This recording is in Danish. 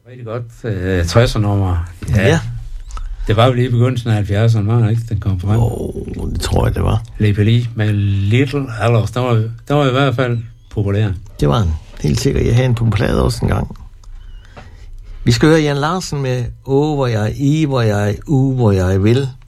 Rigtig godt 60'er-nummer. Ja. Det var jo lige i begyndelsen af 70'erne, var det ikke, den kom frem? Det tror jeg, det var. Lepeli med Little Alice. Der var i hvert fald populær. Det var den. Helt sikkert. Jeg havde en på plade også en gang. Vi skal høre Jan Larsen med hvor jeg hvor jeg hvor jeg vil.